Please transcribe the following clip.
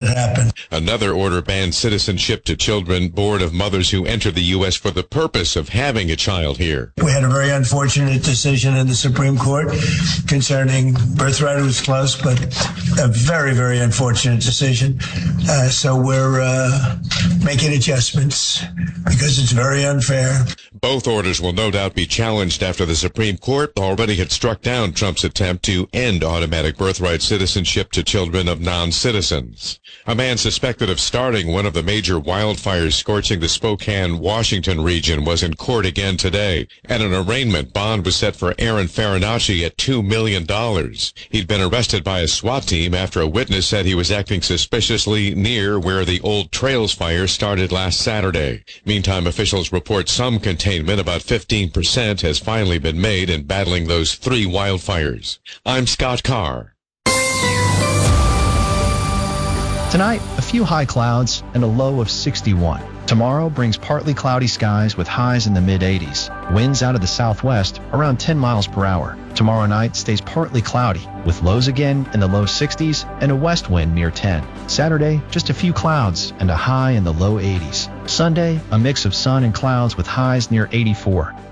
happened. Another order bans citizenship to children born of mothers who enter the U.S. for the purpose of having a child here. We had a very unfortunate decision in the Supreme Court concerning birthright. It was close, but a very, very unfortunate decision. So we're making adjustments because it's very unfair. Both orders will no doubt be challenged after the Supreme Court already had struck down Trump's attempt to end automatic birthright citizenship to children of non-citizens. A man suspected of starting one of the major wildfires scorching the Spokane, Washington region was in court again today. At an arraignment, bond was set for Aaron Farinacci at $2 million. He'd been arrested by a SWAT team after a witness said he was acting suspiciously near where the Old Trails fire started last Saturday. Meantime, officials report some containment, about 15%, has finally been made in battling those 3 wildfires. I'm Scott Carr. Tonight, a few high clouds and a low of 61. Tomorrow brings partly cloudy skies with highs in the mid-80s. Winds out of the southwest around 10 miles per hour. Tomorrow night stays partly cloudy with lows again in the low 60s and a west wind near 10. Saturday, just a few clouds and a high in the low 80s. Sunday, a mix of sun and clouds with highs near 84.